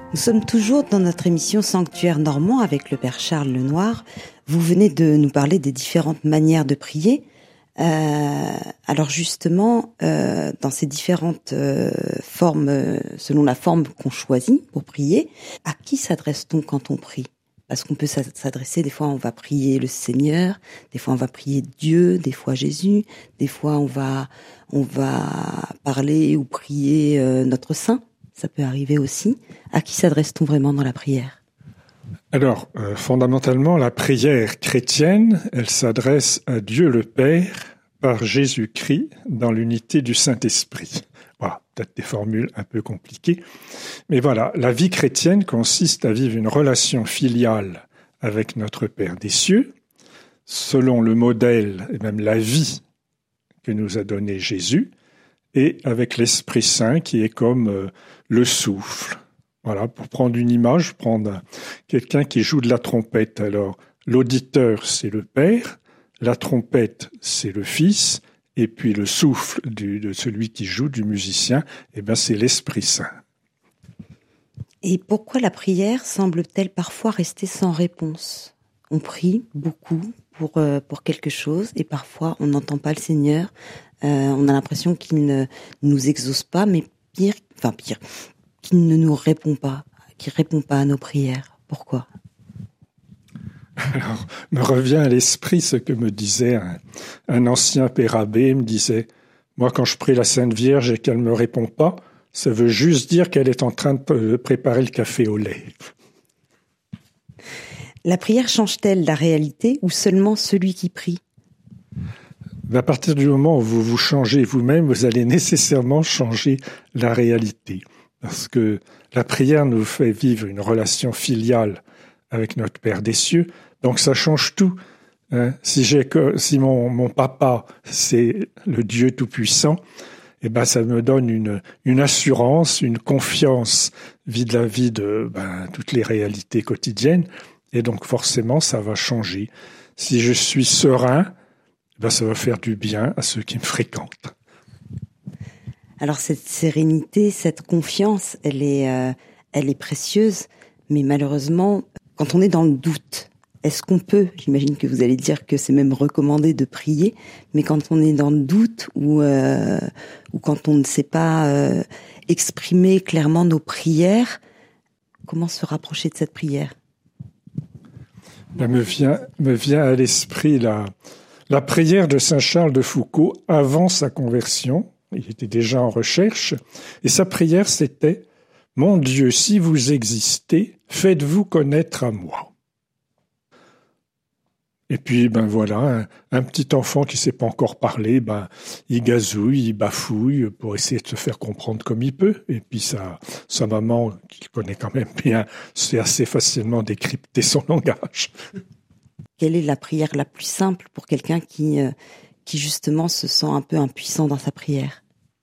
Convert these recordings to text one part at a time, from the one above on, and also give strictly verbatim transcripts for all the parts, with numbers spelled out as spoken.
Nous sommes toujours dans notre émission Sanctuaire Normand avec le Père Charles Lenoir. Vous venez de nous parler des différentes manières de prier. Euh, alors justement, euh, dans ces différentes euh, formes, euh, selon la forme qu'on choisit pour prier, à qui s'adresse-t-on quand on prie ? Parce qu'on peut s'adresser, des fois on va prier le Seigneur, des fois on va prier Dieu, des fois Jésus, des fois on va on va parler ou prier euh, notre Saint. Ça peut arriver aussi. À qui s'adresse-t-on vraiment dans la prière ? Alors, euh, fondamentalement, la prière chrétienne, elle s'adresse à Dieu le Père par Jésus-Christ dans l'unité du Saint-Esprit. Voilà, peut-être des formules un peu compliquées. Mais voilà, la vie chrétienne consiste à vivre une relation filiale avec notre Père des cieux, selon le modèle et même la vie que nous a donné Jésus, et avec l'Esprit Saint qui est comme euh, le souffle. Voilà, pour prendre une image, prendre quelqu'un qui joue de la trompette. Alors, l'auditeur, c'est le Père, la trompette, c'est le Fils, et puis le souffle du, de celui qui joue, du musicien, eh ben, c'est l'Esprit Saint. Et pourquoi la prière semble-t-elle parfois rester sans réponse ? On prie beaucoup pour, euh, pour quelque chose, et parfois on n'entend pas le Seigneur. Euh, on a l'impression qu'il ne nous exauce pas, mais pire, enfin pire, qu'il ne nous répond pas, qu'il répond pas à nos prières. Pourquoi ? Alors, me revient à l'esprit ce que me disait un, un ancien père abbé, il me disait, moi quand je prie la Sainte Vierge et qu'elle me répond pas, ça veut juste dire qu'elle est en train de préparer le café au lait. La prière change-t-elle la réalité ou seulement celui qui prie ? À partir du moment où vous vous changez vous-même, vous allez nécessairement changer la réalité. Parce que la prière nous fait vivre une relation filiale avec notre Père des cieux. Donc ça change tout. Hein. Si, j'ai, si mon, mon papa, c'est le Dieu Tout-Puissant, eh ben ça me donne une, une assurance, une confiance vis-à-vis de ben, toutes les réalités quotidiennes. Et donc forcément, ça va changer. Si je suis serein, ben, ça va faire du bien à ceux qui me fréquentent. Alors cette sérénité, cette confiance, elle est, euh, elle est précieuse, mais malheureusement, quand on est dans le doute, est-ce qu'on peut, j'imagine que vous allez dire que c'est même recommandé de prier, mais quand on est dans le doute ou, euh, ou quand on ne sait pas euh, exprimer clairement nos prières, comment se rapprocher de cette prière ? Ben, me vient, me vient à l'esprit la, la prière de saint Charles de Foucauld avant sa conversion. Il était déjà en recherche, et sa prière c'était « Mon Dieu, si vous existez, faites-vous connaître à moi ». Et puis, ben voilà, un, un petit enfant qui sait pas encore parler, ben il gazouille, il bafouille pour essayer de se faire comprendre comme il peut. Et puis sa, sa maman, qu'il connaît quand même bien, sait assez facilement décrypter son langage. Quelle est la prière la plus simple pour quelqu'un qui, euh, qui justement se sent un peu impuissant dans sa prière ?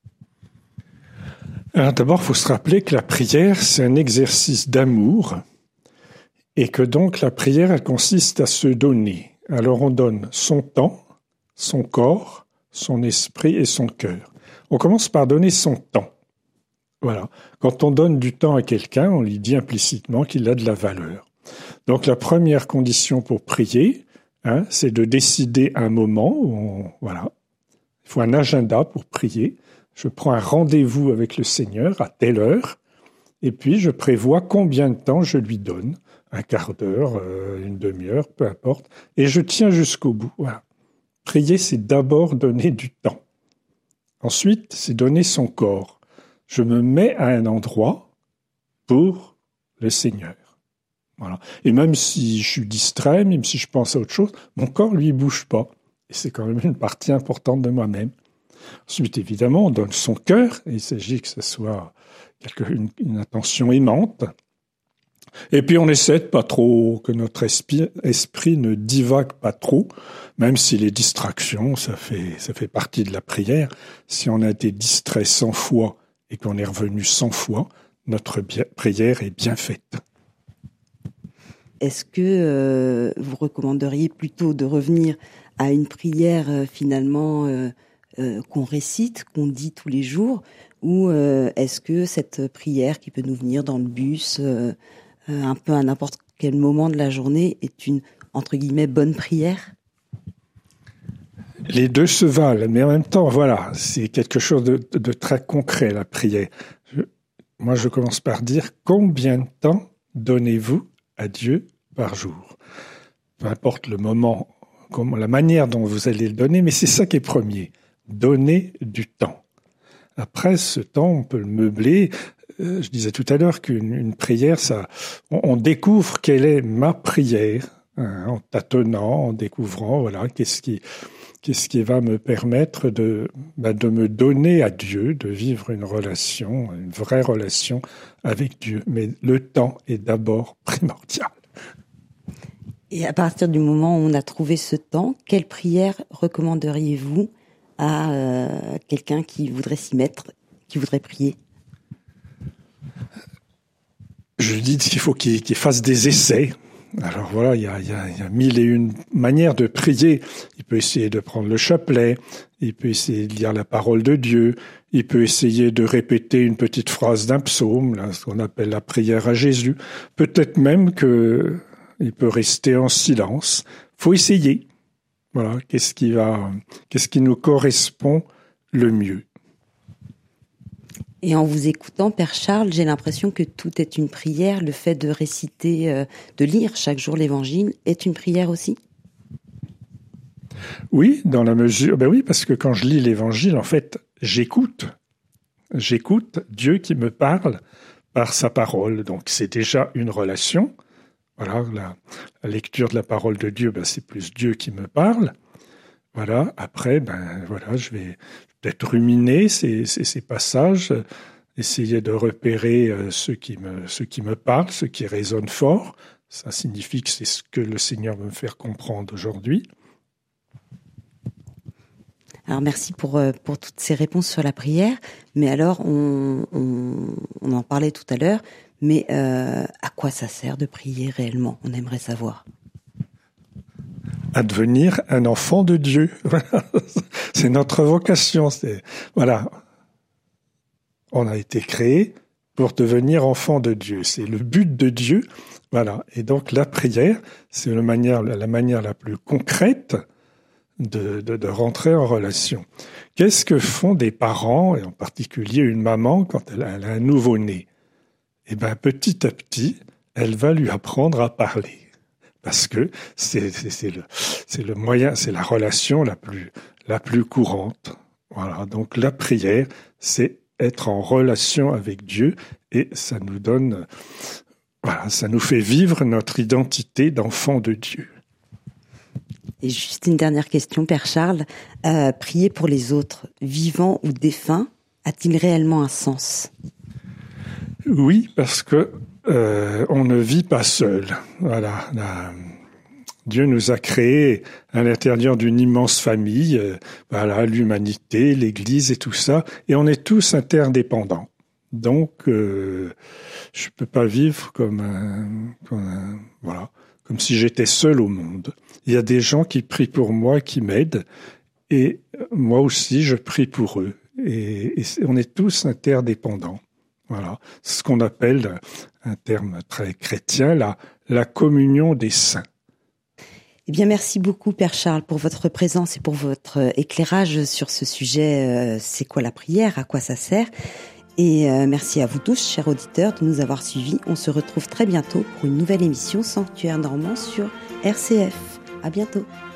Alors d'abord, il faut se rappeler que la prière, c'est un exercice d'amour et que donc la prière, elle consiste à se donner. Alors on donne son temps, son corps, son esprit et son cœur. On commence par donner son temps. Voilà. Quand on donne du temps à quelqu'un, on lui dit implicitement qu'il a de la valeur. Donc la première condition pour prier, hein, c'est de décider un moment où on, voilà. Il faut un agenda pour prier. Je prends un rendez-vous avec le Seigneur à telle heure, et puis je prévois combien de temps je lui donne, un quart d'heure, euh, une demi-heure, peu importe, et je tiens jusqu'au bout. Voilà. Prier, c'est d'abord donner du temps. Ensuite, c'est donner son corps. Je me mets à un endroit pour le Seigneur. Voilà. Et même si je suis distrait, même si je pense à autre chose, mon corps, lui, bouge pas. Et c'est quand même une partie importante de moi-même. Ensuite, évidemment, on donne son cœur. Et il s'agit que ce soit quelque, une, une attention aimante. Et puis, on essaie de pas trop, que notre esprit, esprit ne divague pas trop, même si les distractions, ça fait, ça fait partie de la prière. Si on a été distrait cent fois et qu'on est revenu cent fois, notre bien, prière est bien faite. Est-ce que euh, vous recommanderiez plutôt de revenir à une prière euh, finalement euh, euh, qu'on récite, qu'on dit tous les jours, ou euh, est-ce que cette prière qui peut nous venir dans le bus, euh, euh, un peu à n'importe quel moment de la journée, est une, entre guillemets, bonne prière ? Les deux se valent, mais en même temps, voilà, c'est quelque chose de, de très concret, la prière. Je, moi, je commence par dire, combien de temps donnez-vous à Dieu par jour ? Peu importe le moment, comment, la manière dont vous allez le donner, mais c'est ça qui est premier. Donner du temps. Après, ce temps, on peut le meubler. Euh, je disais tout à l'heure qu'une une prière, ça, on, on découvre quelle est ma prière, hein, en tâtonnant, en découvrant, voilà, qu'est-ce qui... Qu'est-ce qui va me permettre de, bah, de me donner à Dieu, de vivre une relation, une vraie relation avec Dieu. Mais le temps est d'abord primordial. Et à partir du moment où on a trouvé ce temps, quelle prière recommanderiez-vous à euh, quelqu'un qui voudrait s'y mettre, qui voudrait prier ? Je dis qu'il faut qu'il, qu'il fasse des essais. Alors voilà, il y a, il y a, il y a mille et une manières de prier. Il peut essayer de prendre le chapelet, il peut essayer de lire la parole de Dieu, il peut essayer de répéter une petite phrase d'un psaume, là, ce qu'on appelle la prière à Jésus. Peut-être même que il peut rester en silence. Faut essayer. Voilà, qu'est-ce qui va, qu'est-ce qui nous correspond le mieux. Et en vous écoutant, Père Charles, j'ai l'impression que tout est une prière. Le fait de réciter, euh, de lire chaque jour l'Évangile est une prière aussi ? Oui, dans la mesure... Ben oui, parce que quand je lis l'Évangile, en fait, j'écoute. J'écoute Dieu qui me parle par sa parole. Donc c'est déjà une relation. Voilà, la, la lecture de la parole de Dieu, ben, c'est plus Dieu qui me parle. Voilà, après, ben voilà, je vais peut-être ruminer ces, ces, ces passages, essayer de repérer euh, ceux qui me, ceux qui me parlent, ceux qui résonnent fort. Ça signifie que c'est ce que le Seigneur veut me faire comprendre aujourd'hui. Alors merci pour euh, pour toutes ces réponses sur la prière. Mais alors, on, on, on en parlait tout à l'heure, mais euh, à quoi ça sert de prier réellement ? On aimerait savoir. À devenir un enfant de Dieu. C'est notre vocation. C'est, voilà. On a été créé pour devenir enfant de Dieu. C'est le but de Dieu. Voilà. Et donc, la prière, c'est la manière, la manière la plus concrète de, de, de rentrer en relation. Qu'est-ce que font des parents, et en particulier une maman, quand elle a, elle a un nouveau-né? Eh ben, petit à petit, elle va lui apprendre à parler. Parce que c'est, c'est, c'est, le, c'est le moyen, c'est la relation la plus, la plus courante. Voilà. Donc la prière, c'est être en relation avec Dieu et ça nous donne, voilà, ça nous fait vivre notre identité d'enfant de Dieu. Et juste une dernière question, Père Charles. Euh, prier pour les autres, vivants ou défunts, a-t-il réellement un sens ? Oui, parce que Euh, on ne vit pas seul. Voilà. La... Dieu nous a créés à l'intérieur d'une immense famille, euh, voilà, l'humanité, l'Église et tout ça, et on est tous interdépendants. Donc, euh, je peux pas vivre comme un, comme un, voilà, comme si j'étais seul au monde. Il y a des gens qui prient pour moi, qui m'aident, et moi aussi, je prie pour eux. Et, et on est tous interdépendants. Voilà, c'est ce qu'on appelle, un terme très chrétien, la, la communion des saints. Eh bien, merci beaucoup, Père Charles, pour votre présence et pour votre éclairage sur ce sujet. Euh, c'est quoi la prière ? À quoi ça sert ? Et euh, merci à vous tous, chers auditeurs, de nous avoir suivis. On se retrouve très bientôt pour une nouvelle émission Sanctuaire Normand sur R C F. À bientôt.